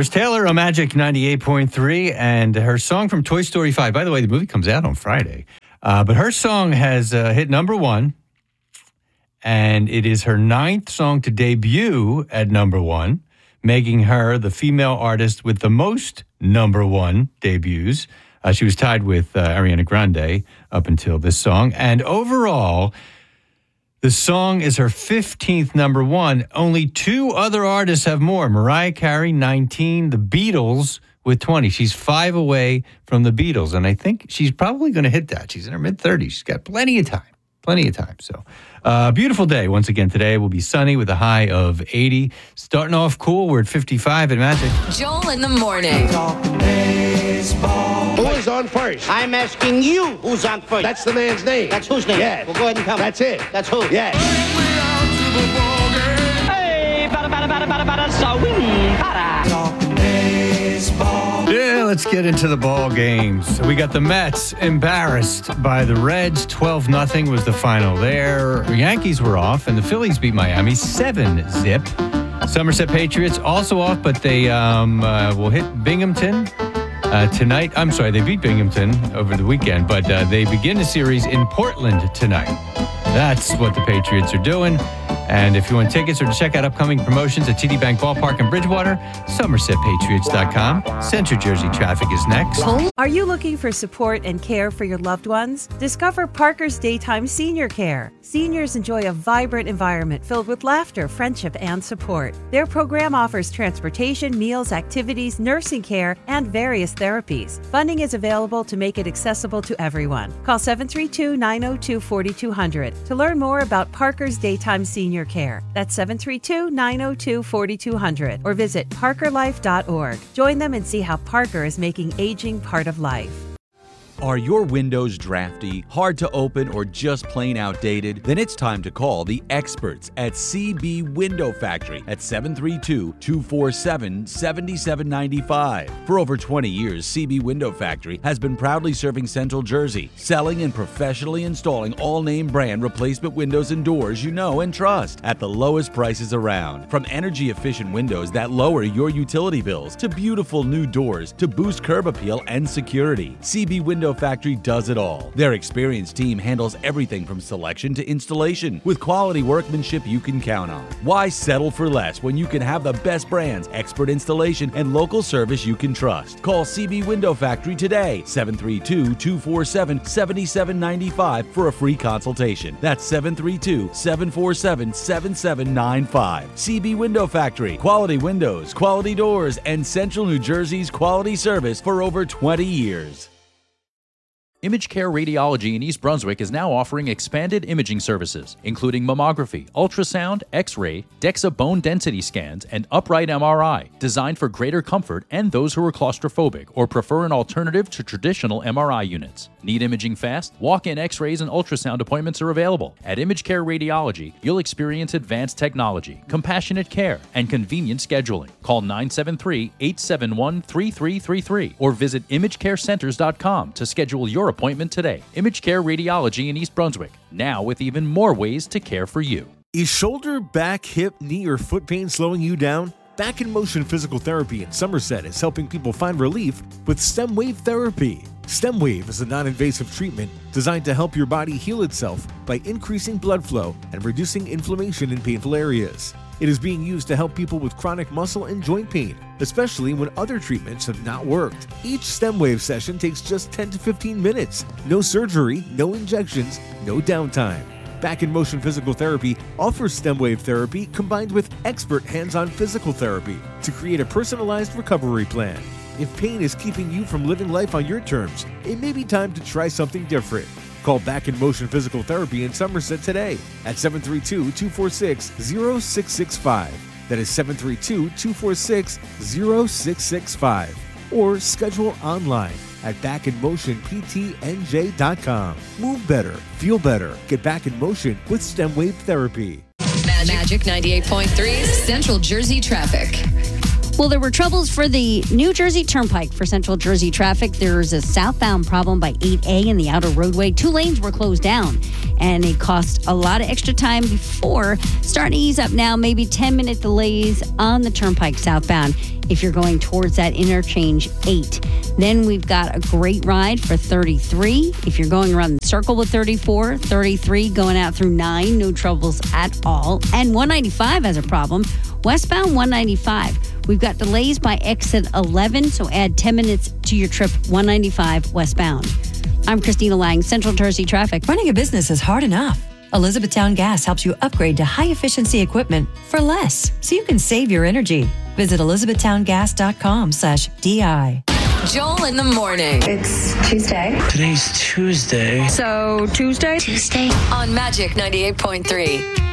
There's Taylor on Magic 98.3 and her song from Toy Story 5. By the way, the movie comes out on Friday. But her song has hit number one, and it is her 9th song to debut at number one, making her the female artist with the most number one debuts. She was tied with Ariana Grande up until this song. And overall, the song is her 15th number one. Only 2 other artists have more. Mariah Carey, 19. The Beatles with 20. She's 5 away from the Beatles. And I think she's probably going to hit that. She's in her mid-30s. She's got plenty of time. Plenty of time. So, beautiful day. Once again, today will be sunny with a high of 80. Starting off cool. We're at 55 at Magic. Joel in the morning. Who is on first? I'm asking you who's on first. That's the man's name. That's whose name? Yes. Well, go ahead and tell me. That's it. That's who? Yes. Hey, bada, so win, bada. Yeah, let's get into the ball games. So we got the Mets embarrassed by the Reds. 12-0 was the final there. The Yankees were off, and the Phillies beat Miami 7-0. Somerset Patriots also off, but they will hit Binghamton tonight. I'm sorry, they beat Binghamton over the weekend, but they begin the series in Portland tonight. That's what the Patriots are doing. And if you want tickets or to check out upcoming promotions at TD Bank Ballpark in Bridgewater, SomersetPatriots.com. Central Jersey Traffic is next. Are you looking for support and care for your loved ones? Discover Parker's Daytime Senior Care. Seniors enjoy a vibrant environment filled with laughter, friendship, and support. Their program offers transportation, meals, activities, nursing care, and various therapies. Funding is available to make it accessible to everyone. Call 732-902-4200 to learn more about Parker's Daytime Senior Care. That's 732-902-4200 or visit parkerlife.org. Join them and see how Parker is making aging part of life. Are your windows drafty, hard to open, or just plain outdated? Then it's time to call the experts at CB Window Factory at 732-247-7795. For over 20 years, CB Window Factory has been proudly serving Central Jersey, selling and professionally installing all name brand replacement windows and doors you know and trust at the lowest prices around. From energy-efficient windows that lower your utility bills to beautiful new doors to boost curb appeal and security, CB Window Factory does it all. Their experienced team handles everything from selection to installation with quality workmanship you can count on. Why settle for less when you can have the best brands, expert installation, and local service you can trust? Call CB Window Factory today, 732-247-7795 for a free consultation. That's 732-747-7795. CB Window Factory. Quality windows, quality doors, and Central New Jersey's quality service for over 20 years. Image Care Radiology in East Brunswick is now offering expanded imaging services, including mammography, ultrasound, X-ray, DEXA bone density scans, and upright MRI, designed for greater comfort and those who are claustrophobic or prefer an alternative to traditional MRI units. Need imaging fast? Walk-in X-rays and ultrasound appointments are available. At Image Care Radiology, you'll experience advanced technology, compassionate care, and convenient scheduling. Call 973-871-3333 or visit imagecarecenters.com to schedule your appointment today. Image Care Radiology in East Brunswick, now with even more ways to care for you. Is shoulder, back, hip, knee, or foot pain slowing you down? Back in Motion Physical Therapy in Somerset is helping people find relief with STEM Wave Therapy. STEM Wave is a non-invasive treatment designed to help your body heal itself by increasing blood flow and reducing inflammation in painful areas. It is being used to help people with chronic muscle and joint pain, especially when other treatments have not worked. Each STEM Wave session takes just 10 to 15 minutes. No surgery, no injections, no downtime. Back in Motion Physical Therapy offers STEM Wave therapy combined with expert hands-on physical therapy to create a personalized recovery plan. If pain is keeping you from living life on your terms, it may be time to try something different. Call Back in Motion Physical Therapy in Somerset today at 732-246-0665. That is 732-246-0665. Or schedule online at backinmotionptnj.com. Move better, feel better, get back in motion with STEM Wave Therapy. Magic 98.3 Central Jersey Traffic. Well, there were troubles for the New Jersey Turnpike for Central Jersey traffic. There's a southbound problem by 8A in the outer roadway. 2 lanes were closed down, and it cost a lot of extra time before. Starting to ease up now, maybe 10-minute delays on the Turnpike southbound. if you're going towards that interchange 8. Then we've got a great ride for 33. If you're going around the circle with 34, 33 going out through 9, no troubles at all. And 195 has a problem. Westbound 195. We've got delays by exit 11, so add 10 minutes to your trip 195 westbound. I'm Christina Lang, Central Jersey Traffic. Running a business is hard enough. Elizabethtown Gas helps you upgrade to high-efficiency equipment for less, so you can save your energy. Visit elizabethtowngas.com/DI. Joel in the morning. It's Tuesday. Today's Tuesday. So, Tuesday? On Magic 98.3.